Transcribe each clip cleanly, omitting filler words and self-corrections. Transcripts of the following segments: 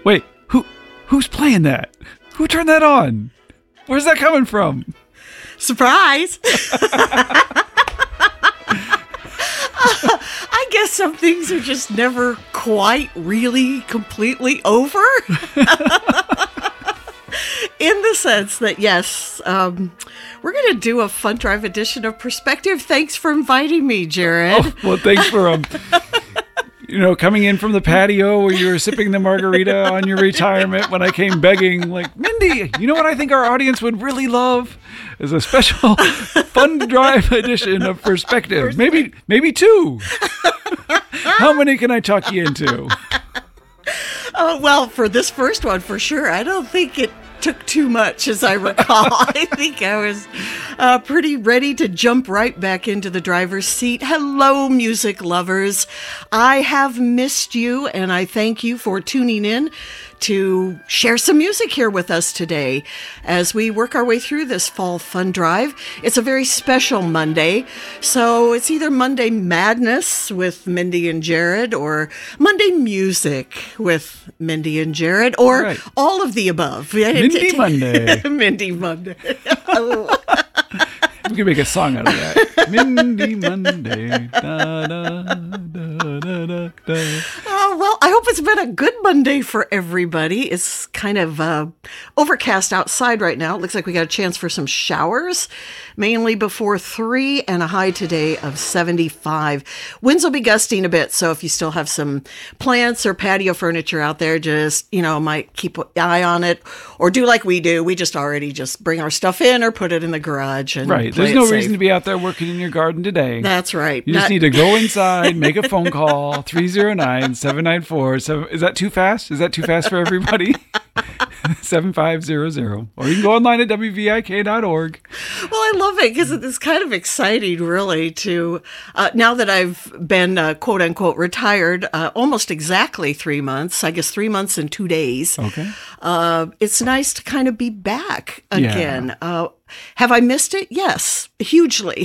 Wait, who's playing that? Who turned that on? Where's that coming from? Surprise! I guess some things are just never quite really completely over. In the sense that, yes, we're going to do a Fun Drive edition of Perspective. Thanks for inviting me, Jared. Oh, well, thanks for coming in from the patio where you were sipping the margarita on your retirement when I came begging, like, Mindy, you know what I think our audience would really love is a special Fun Drive edition of Perspective. Maybe two. How many can I talk you into? Well, for this first one, for sure. I don't think it took too much, as I recall. I think I was pretty ready to jump right back into the driver's seat. Hello, music lovers. I have missed you, and I thank you for tuning in to share some music here with us today as we work our way through this fall fun drive. It's a very special Monday, so it's either Monday Madness with Mindy and Jared or Monday Music with Mindy and Jared, or all of the above. Mindy Monday. Mindy Monday. We can make a song out of that. Mindy Monday. Da, da, da, da, da, da. Oh, well, I hope it's been a good Monday for everybody. It's kind of overcast outside right now. It looks like we got a chance for some showers, mainly before 3, and a high today of 75. Winds will be gusting a bit, so if you still have some plants or patio furniture out there, just, might keep an eye on it, or do like we do. We just bring our stuff in or put it in the garage. And right. There's no reason to be out there working in your garden today. That's right. You just need to go inside, make a phone call, 309-794. Is that too fast? Is that too fast for everybody? 7500. Or you can go online at wvik.org. Well, I love it because it's kind of exciting, really, to now that I've been quote unquote retired almost exactly 3 months, I guess 3 months and 2 days. Okay. It's nice to kind of be back again. Yeah. Have I missed it? Yes, hugely.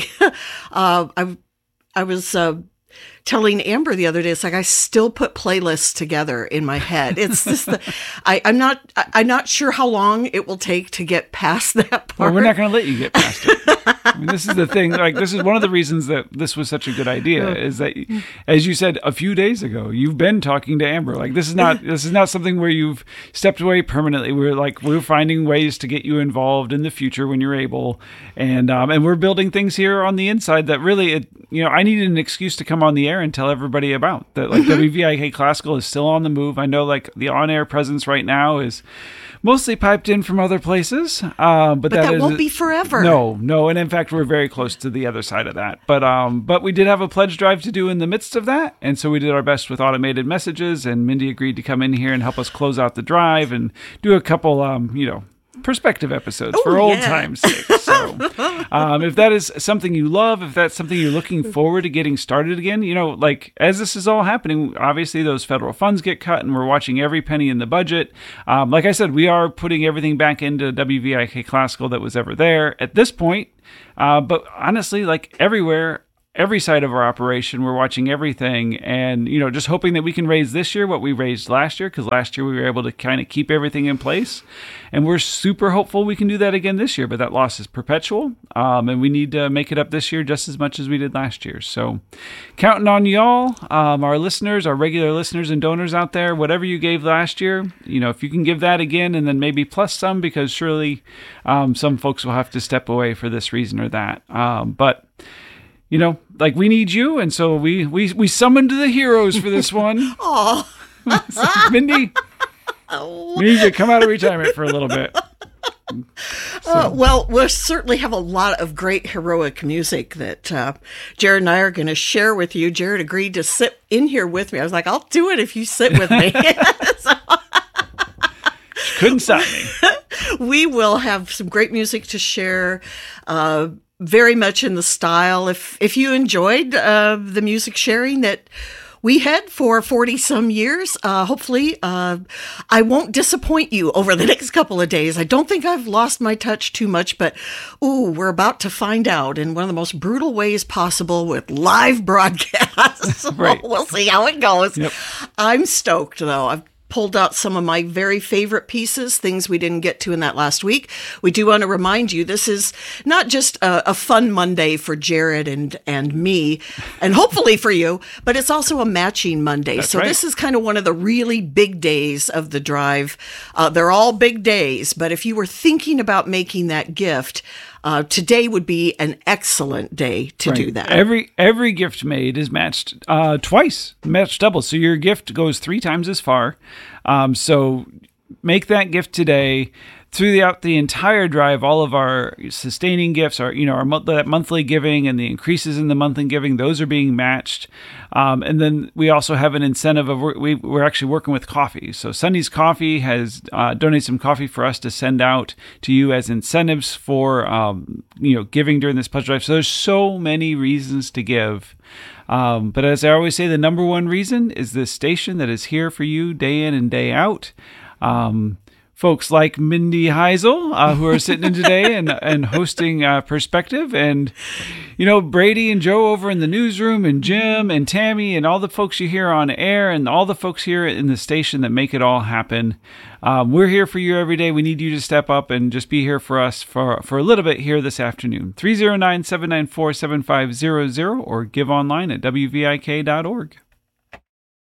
I was telling Amber the other day, it's like I still put playlists together in my head. It's just I'm not sure how long it will take to get past that part. Well, we're not going to let you get past it. I mean, this is the thing. Like, this is one of the reasons that this was such a good idea is that, as you said a few days ago, you've been talking to Amber. Like, this is not something where you've stepped away permanently. We're finding ways to get you involved in the future when you're able, and we're building things here on the inside that really, I needed an excuse to come on the air and tell everybody about that. Like, WVIK Classical is still on the move. I know, like, the on-air presence right now is mostly piped in from other places, but that won't be forever. No, and in fact, we're very close to the other side of that. But we did have a pledge drive to do in the midst of that, and so we did our best with automated messages. And Mindy agreed to come in here and help us close out the drive and do a couple, perspective episodes for old time's sake. So, if that is something you love, if that's something you're looking forward to getting started again, like as this is all happening, obviously those federal funds get cut and we're watching every penny in the budget. Like I said, we are putting everything back into WVIK Classical that was ever there at this point. But honestly, like everywhere, every side of our operation, we're watching everything and, just hoping that we can raise this year what we raised last year, because last year we were able to kind of keep everything in place. And we're super hopeful we can do that again this year, but that loss is perpetual. And we need to make it up this year just as much as we did last year. So counting on y'all, our listeners, our regular listeners and donors out there, whatever you gave last year, if you can give that again and then maybe plus some, because surely some folks will have to step away for this reason or that. But like we need you, and so we summoned the heroes for this one. Oh, Mindy, we need you to come out of retirement for a little bit. So. Well, we'll certainly have a lot of great heroic music that Jared and I are going to share with you. Jared agreed to sit in here with me. I was like, I'll do it if you sit with me. Couldn't stop me. We will have some great music to share. Very much in the style. If you enjoyed the music sharing that we had for 40 some years, hopefully I won't disappoint you over the next couple of days. I don't think I've lost my touch too much, but we're about to find out in one of the most brutal ways possible with live broadcasts. Right. We'll see how it goes. Yep. I'm stoked though. pulled out some of my very favorite pieces, things we didn't get to in that last week. We do want to remind you, this is not just a fun Monday for Jared and me, and hopefully for you, but it's also a matching Monday. That's so right. This is kind of one of the really big days of the drive. They're all big days, but if you were thinking about making that gift, today would be an excellent day to do that. Every gift made is matched twice, matched double. So your gift goes 3 times as far. So make that gift today. Throughout the entire drive, all of our sustaining gifts, that monthly giving and the increases in the monthly giving, those are being matched. And then we also have an incentive of we're actually working with coffee. So Sunny's Coffee has donated some coffee for us to send out to you as incentives for giving during this pledge drive. So there's so many reasons to give. But as I always say, the number one reason is this station that is here for you day in and day out. Folks like Mindy Heisel, who are sitting in today and hosting Perspective, and Brady and Joe over in the newsroom, and Jim and Tammy and all the folks you hear on air, and all the folks here in the station that make it all happen. We're here for you every day. We need you to step up and just be here for us for a little bit here this afternoon. 309-794-7500 or give online at wvik.org.